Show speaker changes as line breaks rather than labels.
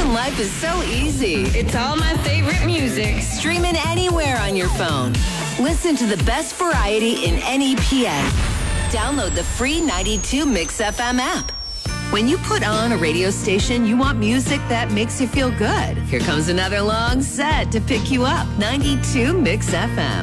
American life is so easy.
It's all my favorite music.
Stream it anywhere on your phone. Listen to the best variety in any PA. Download the free 92 Mix FM app. When you put on a radio station, you want music that makes you feel good. Here comes another long set to pick you up. 92 Mix FM.